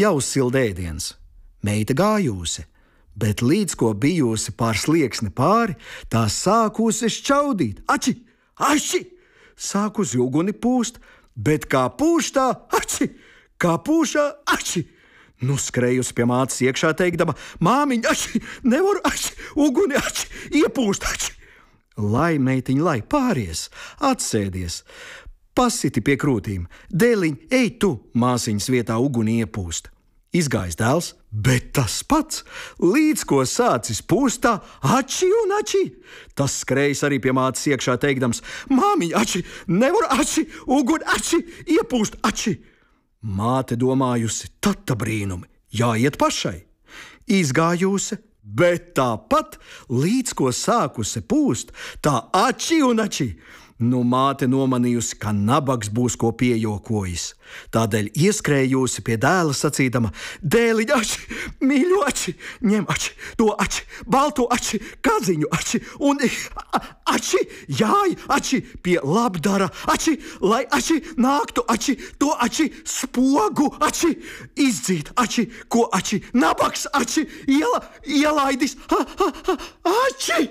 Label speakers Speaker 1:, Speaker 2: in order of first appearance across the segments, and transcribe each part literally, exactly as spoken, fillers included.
Speaker 1: jau silda ēdiens. Meita gājūsi, bet līdz ko bijusi pār slieksni pāri, tā sākusi šķaudīt. Ači, ači! Sākusi uguni pūst, bet kā pūš tā, ači! Kā pūšā, ači! Nu skrejusi pie mātes iekšā teikdama, māmiņa, ači, nevaru, ači, uguni, ači, iepūst, ači. Lai meitiņa, lai pāries, atsēdies, pasiti pie krūtīm, dēliņ, ej tu, māsiņas vietā uguni iepūst. Izgājis dēls, bet tas pats, līdz ko sācis pūst tā, ači un ači. Tas skrējis arī pie mātes iekšā teikdams, māmiņa, ači, nevaru, ači, uguni, ači, iepūst, ači. Māte domājusi, tad tā brīnumi, jāiet pašai. Izgājusi, bet tāpat, līdz ko sākusi pūst, tā ači un ači. Nu māte nomanījusi, ka nabags būs ko piejokojis. Tādēļ ieskrējusi pie dēla sacīdama, dēliņ, ači, mīļo ači, ņem ači, to ači, balto ači, kaziņu ači un ači, jāj ači pie labdara ači, lai ači nāktu ači, to ači, spogu ači, izdzīt ači, ko ači, nabags ači, iela, ielaidis, ha, ha, ha, ači!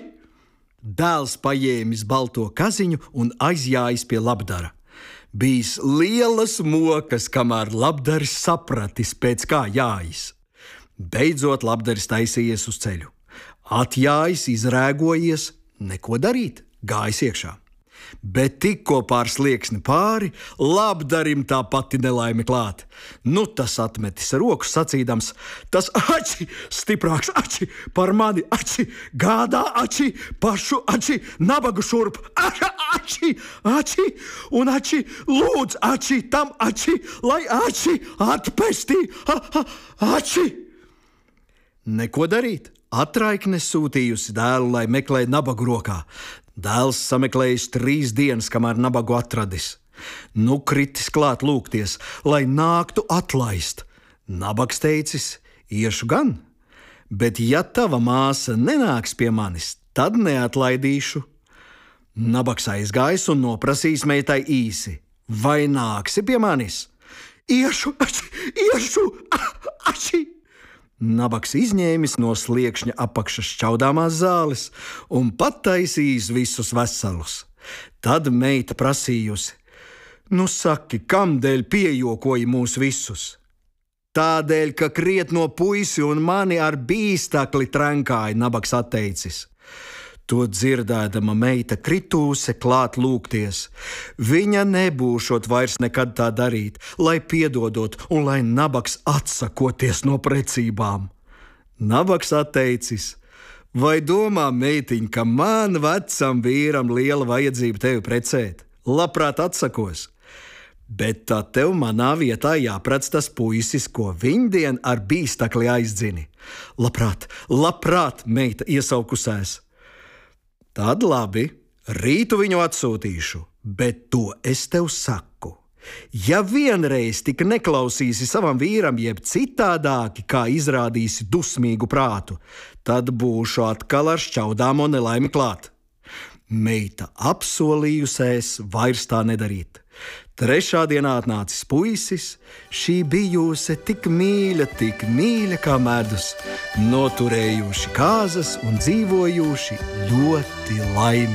Speaker 1: Dēls paņēmis balto kaziņu un aizjājis pie labdara. Bijis lielas mokas, kamēr labdaris sapratis, pēc kā jājas. Beidzot labdaris taisījies uz ceļu. Atjājis, izrēgojies, neko darīt, gājis iekšā. Bet tikko pār slieksni pāri, labdarim tā pati nelaime klāt. Nu tas atmetis roku sacīdams, tas ači, stiprāks ači, par mani ači, gādā ači, pašu ači, nabagu šurp, ači, ači, ači, un ači, lūdz ači, tam ači, lai ači atpestī, a, a, ači. Neko darīt, atraikne sūtījusi dēlu, lai meklē nabagu rokā. Dēls sameklējis trīs dienas, kamēr nabagu atradis. Nu kritis klāt lūgties, lai nāktu atlaist. Nabags teicis, iešu gan, bet ja tava māsa nenāks pie manis, tad neatlaidīšu. Nabags aizgājis un noprasījis meitai īsi, vai nāksi pie manis? Iešu, ači, iešu, ači! Nabags izņēmis no sliekšņa apakšas šķaudāmās zāles un pataisījis visus veselus. Tad meita prasījusi, nu saki, kamdēļ piejokoji mūs visus? Tādēļ, ka krietno puisi un mani ar bīstakli trenkāja, nabags atteicis. To dzirdēdama meita kritūse klāt lūgties. Viņa nebūšot vairs nekad tā darīt, lai piedodot un lai nabags atsakoties no precībām. Nabags atteicis, vai domā, meitiņ, ka man vecam vīram liela vajadzība tevi precēt? Labprāt atsakos. Bet tā tev manā vietā jāprec tas puisis, ko viņdien ar bīstakli aizdzini. Labprāt, labprāt, meita iesaukusēs. Tad labi, rītu viņu atsūtīšu, bet to es tev saku. Ja vienreiz tik neklausīsi savam vīram, jeb citādāki, kā izrādīsi dusmīgu prātu, tad būšu atkal ar šķaudāmo nelaimi klāt. Meita apsolījusies vairs tā nedarīt. Trešā dienā atnācis puisis, šī bijusi tik mīļa, tik mīļa kā medus, noturējuši kāzas un dzīvojuši ļoti laimīgi.